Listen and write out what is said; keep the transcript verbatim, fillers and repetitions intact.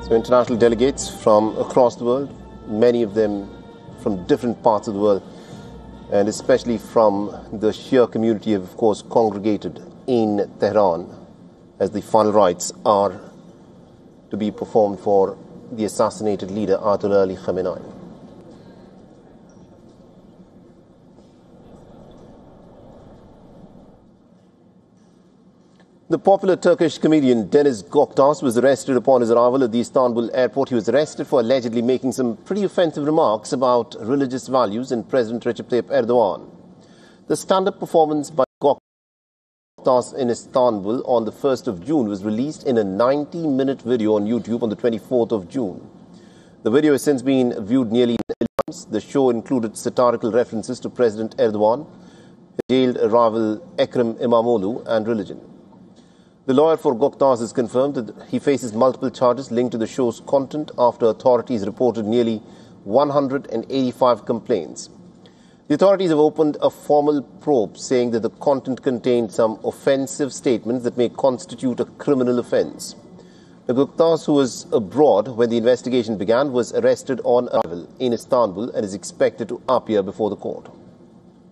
So international delegates from across the world, many of them from different parts of the world, and especially from the Shia community, have of course congregated in Tehran as the final rites are to be performed for the assassinated leader Ayatollah Ali Khamenei. The popular Turkish comedian Deniz Göktaş was arrested upon his arrival at the Istanbul airport. He was arrested for allegedly making some pretty offensive remarks about religious values and President Recep Tayyip Erdogan. The stand-up performance by Göktaş in Istanbul on the first of June was released in a ninety minute video on YouTube on the twenty-fourth of June. The video has since been viewed nearly a million times. The show included satirical references to President Erdogan, his jailed rival Ekrem İmamoğlu, and religion. The lawyer for Göktaş has confirmed that he faces multiple charges linked to the show's content after authorities reported nearly one hundred eighty-five complaints. The authorities have opened a formal probe saying that the content contained some offensive statements that may constitute a criminal offense. The Göktaş, who was abroad when the investigation began, was arrested on arrival in Istanbul and is expected to appear before the court.